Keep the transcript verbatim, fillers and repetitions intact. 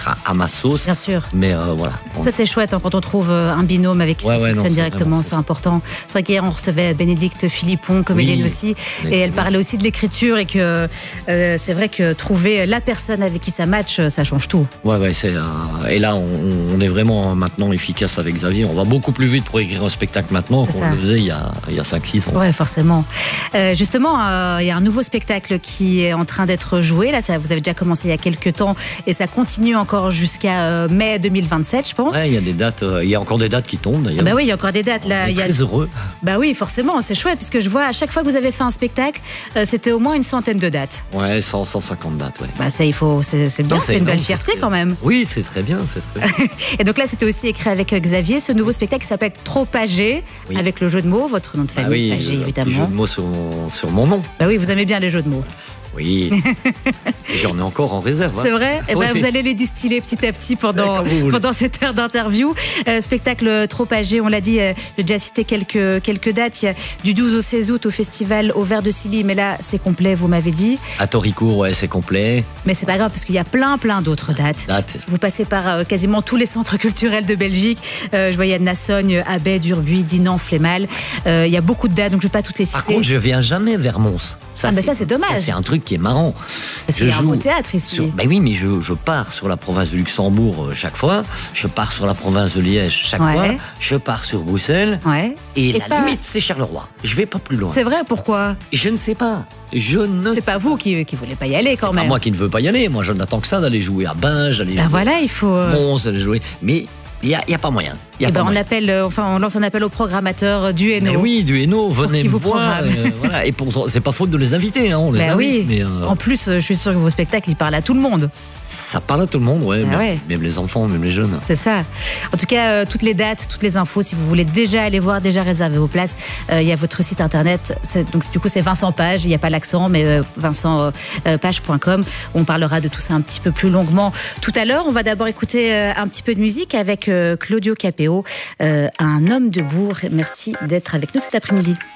à, à ma sauce. Bien sûr. Mais euh, voilà. Ça, c'est chouette hein, quand on trouve un binôme avec qui ouais, ça ouais, fonctionne non, directement, c'est, c'est important. C'est vrai qu'hier, on recevait Bénédicte Philippon, comédienne oui, aussi, et elle parlait aussi de l'écriture et que euh, c'est vrai que trouver la personne avec qui ça match, ça change tout. Ouais, ouais, c'est, euh, et là, on, on est vraiment maintenant efficace avec Xavier. On va beaucoup plus vite pour écrire un spectacle maintenant c'est qu'on ça. le faisait il y a, il y a cinq six ans. Ouais, forcément. Euh, justement, euh, il y a un nouveau spectacle qui est en train d'être joué. Là, ça, vous avez déjà commencé il y a quelques temps et ça continue encore jusqu'à euh, mai deux mille vingt-sept, je pense. Ouais, il y a des dates, euh, il y a encore des dates qui tombent d'ailleurs. Ah bah oui, il y a encore des dates là. On est il y a... très heureux. Bah oui, forcément, c'est chouette puisque je vois à chaque fois que vous avez fait un spectacle, euh, c'était au moins une centaine de dates. Ouais, cent, cent cinquante dates, ouais. Bah ça, il faut, c'est, c'est bien, non, c'est, c'est une belle fierté quand même. Oui, c'est très bien, c'est très bien. Et donc là, c'était aussi écrit avec Xavier, ce nouveau spectacle qui s'appelle Trop Pagé, oui. avec le jeu de mots, votre nom de famille, ah oui, Pagé, évidemment. Le jeu de mots sur mon, sur mon nom. Bah oui, vous aimez bien les jeux de mots. Oui, j'en ai encore en réserve. Hein. C'est vrai. Et oui. ben, vous allez les distiller petit à petit pendant, pendant cette heure d'interview. Euh, spectacle Trop Pagé, on l'a dit, euh, j'ai déjà cité quelques, quelques dates. Il y a du douze au seize août au festival au Vert de Silly, mais là, c'est complet, vous m'avez dit. À Toricourt, ouais, c'est complet. Mais c'est pas grave, parce qu'il y a plein, plein d'autres dates. Date. Vous passez par euh, quasiment tous les centres culturels de Belgique. Euh, je voyais Nassogne, Abbaye, Durbuy, Dinan, Flémal. Euh, il y a beaucoup de dates, donc je ne vais pas toutes les citer. Par contre, je viens jamais vers Mons. Ça, ah, ben ça, c'est dommage. Ça, c'est un truc qui est marrant. Parce qu'il y a un beau théâtre ici. Sur, ben oui, mais je, je pars sur la province de Luxembourg euh, chaque fois. Je pars sur la province de Liège chaque ouais. fois. Je pars sur Bruxelles. Ouais. Et, et la pas... limite, c'est Charleroi. Je vais pas plus loin. C'est vrai, pourquoi ? Je ne sais pas. Je ne c'est pas vous qui, qui voulez pas y aller quand c'est même. Pas moi qui ne veux pas y aller. Moi, je n'attends que ça d'aller jouer à Binge, d'aller ben jouer voilà, il faut. à Mons, d'aller jouer. Mais il n'y a, y a pas moyen. Et ben on appelle, euh, enfin on lance un appel aux programmateurs du Hainaut. Mais oui, du Hainaut, venez me vous voir. Euh, voilà. Et pourtant, c'est pas faute de les inviter, hein, on les ben invite. Oui. Mais euh... En plus, je suis sûre que vos spectacles, ils parlent à tout le monde. Ça parle à tout le monde, ouais, ben même, ouais. même les enfants, même les jeunes. C'est ça. En tout cas, euh, toutes les dates, toutes les infos, si vous voulez déjà aller voir, déjà réserver vos places, il euh, y a votre site internet. C'est, donc du coup, c'est Vincent Page. Il n'y a pas l'accent, mais euh, vincent page point com. On parlera de tout ça un petit peu plus longuement tout à l'heure. On va d'abord écouter euh, un petit peu de musique avec euh, Claudio Capéo, euh, un homme debout. Merci d'être avec nous cet après-midi.